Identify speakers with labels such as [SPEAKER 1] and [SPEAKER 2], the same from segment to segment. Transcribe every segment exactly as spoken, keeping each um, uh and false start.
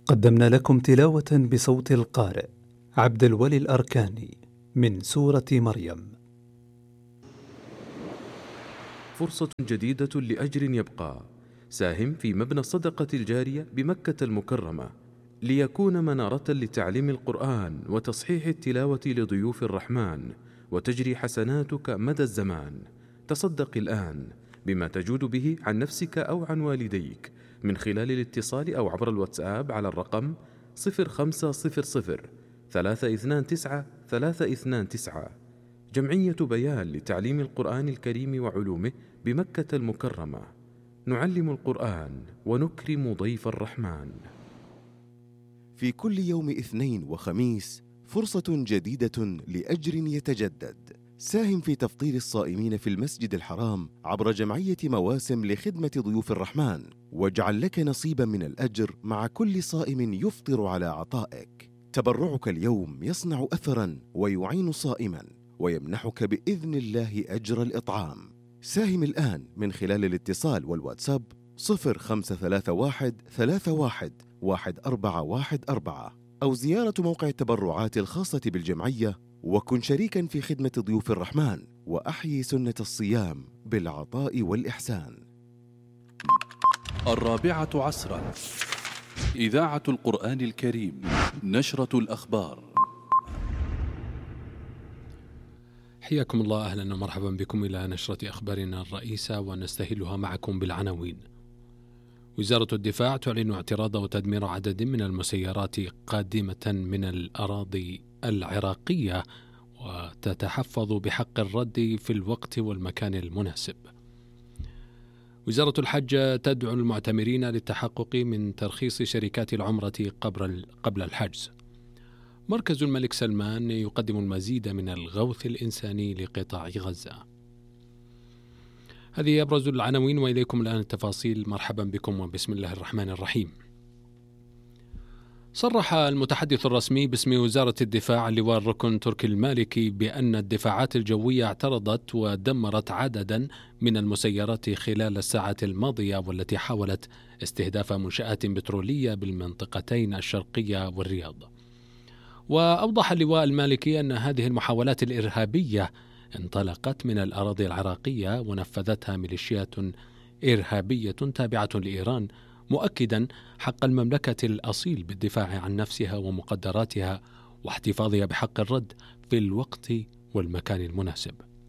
[SPEAKER 1] قدمنا لكم تلاوة بصوت القارئ عبد الولي الأركاني من سورة مريم.
[SPEAKER 2] فرصة جديدة لأجر يبقى. ساهم في مبنى الصدقة الجارية بمكة المكرمة ليكون منارة لتعليم القرآن وتصحيح التلاوة لضيوف الرحمن، وتجري حسناتك مدى الزمان. تصدق الآن بما تجود به عن نفسك أو عن والديك من خلال الاتصال أو عبر الواتساب على الرقم صفر خمسة صفر صفر ثلاثة اثنان تسعة ثلاثة اثنان تسعة. جمعية بيان لتعليم القرآن الكريم وعلومه بمكة المكرمة. نعلم القرآن ونكرم ضيف الرحمن.
[SPEAKER 3] في كل يوم اثنين وخميس فرصة جديدة لأجر يتجدد. ساهم في تفطير الصائمين في المسجد الحرام عبر جمعية مواسم لخدمة ضيوف الرحمن، واجعل لك نصيبا من الأجر مع كل صائم يفطر على عطائك. تبرعك اليوم يصنع أثرا ويعين صائما ويمنحك بإذن الله أجر الإطعام. ساهم الآن من خلال الاتصال والواتساب صفر خمسة ثلاثة واحد ثلاثة واحد واحد أربعة واحد أربعة، أو زيارة موقع التبرعات الخاصة بالجمعية، وكن شريكا في خدمة ضيوف الرحمن وأحيي سنة الصيام بالعطاء والإحسان.
[SPEAKER 4] الرابعة عصرا، إذاعة القرآن الكريم، نشرة الأخبار.
[SPEAKER 5] حياكم الله، أهلا ومرحبا بكم إلى نشرة أخبارنا الرئيسة، ونستهلها معكم بالعناوين. وزارة الدفاع تعلن اعتراض وتدمير عدد من المسيرات قادمة من الأراضي العراقية، وتتحفظ بحق الرد في الوقت والمكان المناسب. وزارة الحج تدعو المعتمرين للتحقق من ترخيص شركات العمرة قبل الحجز. مركز الملك سلمان يقدم المزيد من الغوث الإنساني لقطاع غزة. هذه أبرز العناوين، وإليكم الآن التفاصيل. مرحبا بكم وبسم الله الرحمن الرحيم. صرح المتحدث الرسمي باسم وزارة الدفاع اللواء الركن تركي المالكي بأن الدفاعات الجوية اعترضت ودمرت عددا من المسيرات خلال الساعة الماضية، والتي حاولت استهداف منشآت بترولية بالمنطقتين الشرقية والرياض. وأوضح اللواء المالكي أن هذه المحاولات الإرهابية انطلقت من الأراضي العراقية ونفذتها ميليشيات إرهابية تابعة لإيران، مؤكدا حق المملكة الأصيل بالدفاع عن نفسها ومقدراتها واحتفاظها بحق الرد في الوقت والمكان المناسب.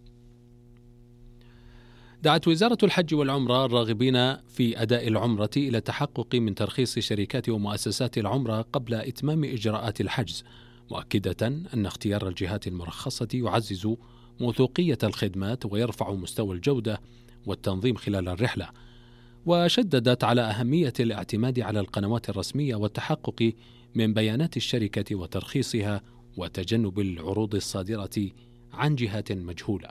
[SPEAKER 5] دعت وزارة الحج والعمرة الراغبين في أداء العمرة إلى التحقق من ترخيص شركات ومؤسسات العمرة قبل إتمام إجراءات الحجز، مؤكدة أن اختيار الجهات المرخصة يعزز موثوقية الخدمات ويرفع مستوى الجودة والتنظيم خلال الرحلة. وشددت على أهمية الاعتماد على القنوات الرسمية والتحقق من بيانات الشركة وترخيصها وتجنب العروض الصادرة عن جهات مجهولة.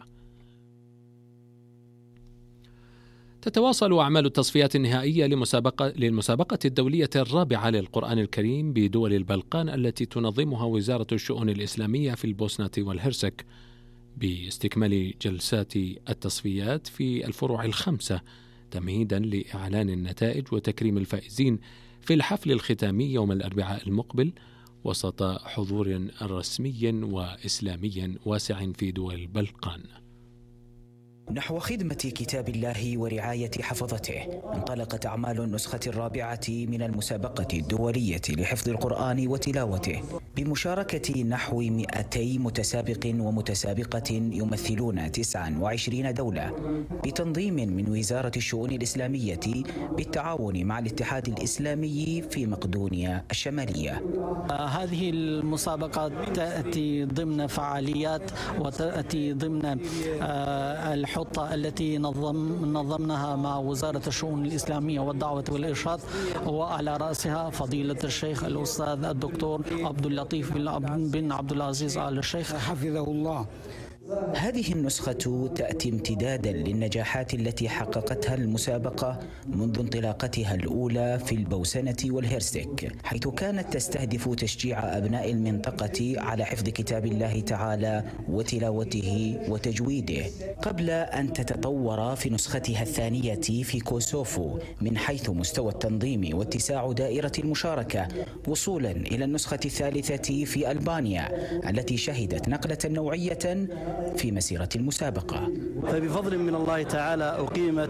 [SPEAKER 5] تتواصل أعمال التصفيات النهائية لمسابقة للمسابقة الدولية الرابعة للقرآن الكريم بدول البلقان التي تنظمها وزارة الشؤون الإسلامية في البوسنة والهرسك، باستكمال جلسات التصفيات في الفروع الخمسة تمهيدا لإعلان النتائج وتكريم الفائزين في الحفل الختامي يوم الأربعاء المقبل وسط حضور رسمي وإسلامي واسع في دول البلقان.
[SPEAKER 6] نحو خدمة كتاب الله ورعاية حفظته انطلقت أعمال النسخة الرابعة من المسابقة الدولية لحفظ القرآن وتلاوته بمشاركة نحو مئتي متسابق ومتسابقة يمثلون تسعة وعشرين دولة، بتنظيم من وزارة الشؤون الإسلامية بالتعاون مع الاتحاد الإسلامي في مقدونيا الشمالية.
[SPEAKER 7] هذه المسابقة تأتي ضمن فعاليات وتأتي ضمن الحفظ الخطة التي نظم نظمناها مع وزارة الشؤون الإسلامية والدعوة والإرشاد، وعلى رأسها فضيلة الشيخ الأستاذ الدكتور عبد اللطيف بن عبد العزيز آل الشيخ
[SPEAKER 8] حفظه الله.
[SPEAKER 6] هذه النسخة تأتي امتدادا للنجاحات التي حققتها المسابقة منذ انطلاقتها الأولى في البوسنة والهرسك، حيث كانت تستهدف تشجيع أبناء المنطقة على حفظ كتاب الله تعالى وتلاوته وتجويده، قبل أن تتطور في نسختها الثانية في كوسوفو من حيث مستوى التنظيم واتساع دائرة المشاركة، وصولا إلى النسخة الثالثة في ألبانيا التي شهدت نقلة نوعية في مسيرة المسابقة.
[SPEAKER 8] فبفضل من الله تعالى أقيمت